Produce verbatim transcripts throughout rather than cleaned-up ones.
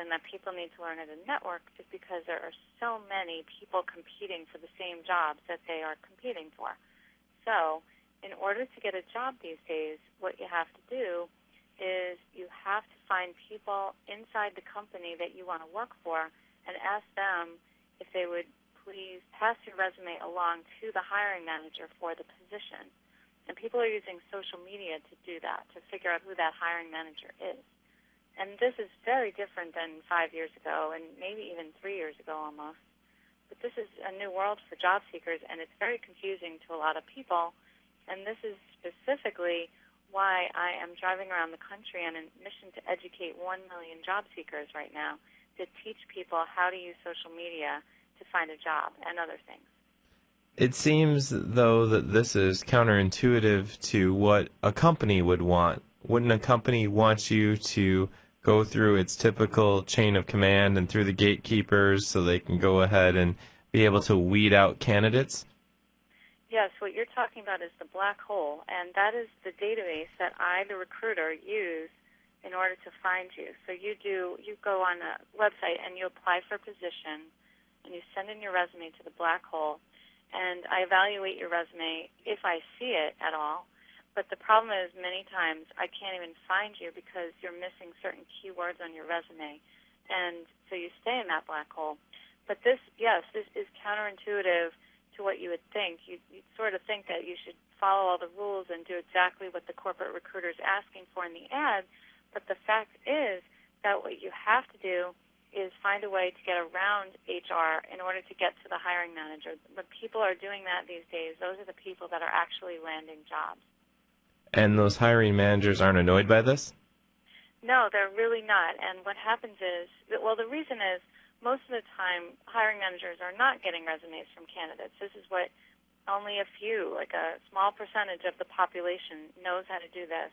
reason that people need to learn how to network is because there are so many people competing for the same jobs that they are competing for. So in order to get a job these days, what you have to do is you have to find people inside the company that you want to work for and ask them if they would please pass your resume along to the hiring manager for the position. And people are using social media to do that, to figure out who that hiring manager is. And this is very different than five years ago and maybe even three years ago almost. But this is a new world for job seekers, and it's very confusing to a lot of people. And this is specifically why I am driving around the country on a mission to educate one million job seekers right now, to teach people how to use social media to find a job and other things. It seems, though, that this is counterintuitive to what a company would want. Wouldn't a company want you to go through its typical chain of command and through the gatekeepers so they can go ahead and be able to weed out candidates? Yes, what you're talking about is the black hole, and that is the database that I, the recruiter, use in order to find you. So you do, you go on a website and you apply for a position, and you send in your resume to the black hole, and I evaluate your resume if I see it at all. But the problem is many times I can't even find you because you're missing certain keywords on your resume, and so you stay in that black hole. But this, yes, this is counterintuitive to what you would think. You you'd sort of think that you should follow all the rules and do exactly what the corporate recruiter is asking for in the ad, but the fact is that what you have to do is find a way to get around H R in order to get to the hiring manager. When people are doing that these days, those are the people that are actually landing jobs. And those hiring managers aren't annoyed by this? No, they're really not. And what happens is, well, the reason is most of the time hiring managers are not getting resumes from candidates. This is what only a few, like a small percentage of the population knows how to do this.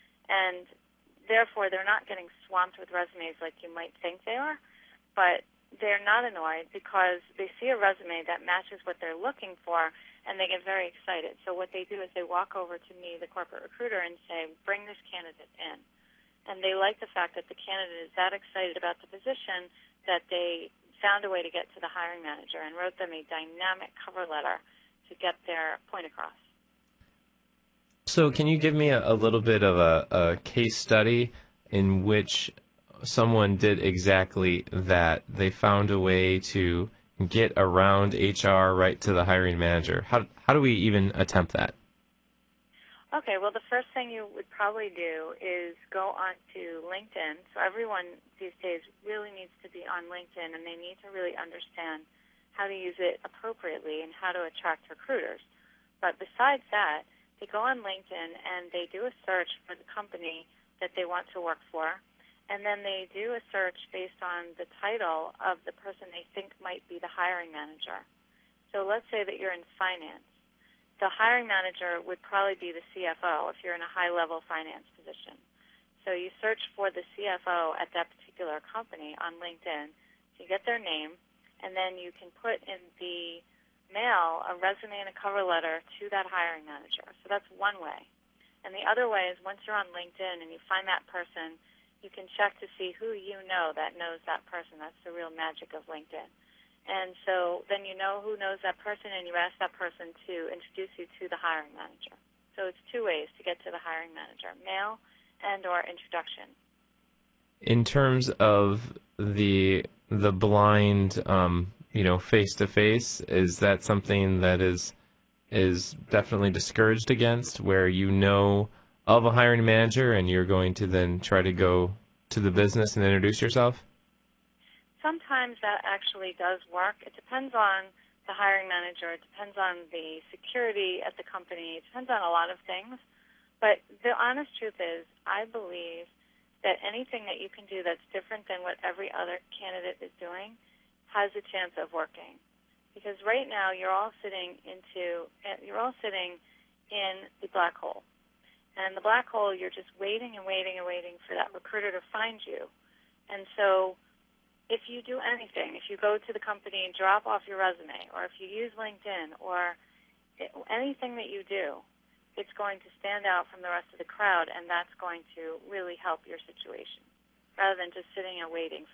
And therefore, they're not getting swamped with resumes like you might think they are. But they're not annoyed because they see a resume that matches what they're looking for, and they get very excited. So what they do is they walk over to me, the corporate recruiter, and say, bring this candidate in. And they like the fact that the candidate is that excited about the position that they found a way to get to the hiring manager and wrote them a dynamic cover letter to get their point across. So can you give me a, a little bit of a, a case study in which someone did exactly that? They found a way to get around H R right to the hiring manager. How how do we even attempt that? Okay, well, the first thing you would probably do is go on to LinkedIn. So everyone these days really needs to be on LinkedIn, and they need to really understand how to use it appropriately and how to attract recruiters. But besides that, they go on LinkedIn and they do a search for the company that they want to work for, and then they do a search based on the title of the person they think might be the hiring manager. So let's say that you're in finance. The hiring manager would probably be the C F O if you're in a high-level finance position. So you search for the C F O at that particular company on LinkedIn, so you get their name, and then you can put in the mail a resume and a cover letter to that hiring manager. So that's one way. And the other way is once you're on LinkedIn and you find that person, you can check to see who you know that knows that person. That's the real magic of LinkedIn. And so then you know who knows that person, and you ask that person to introduce you to the hiring manager. So it's two ways to get to the hiring manager, mail and or introduction. In terms of the the blind, um, you know, face-to-face, is that something that is is definitely discouraged against, where you know of a hiring manager and you're going to then try to go to the business and introduce yourself? Sometimes that actually does work. It depends on the hiring manager. It depends on the security at the company. It depends on a lot of things. But the honest truth is, I believe that anything that you can do that's different than what every other candidate is doing has a chance of working. Because right now you're all sitting into, you're all sitting in the black hole. And in the black hole, you're just waiting and waiting and waiting for that recruiter to find you. And so if you do anything, if you go to the company and drop off your resume, or if you use LinkedIn, or anything that you do, it's going to stand out from the rest of the crowd, and that's going to really help your situation, rather than just sitting and waiting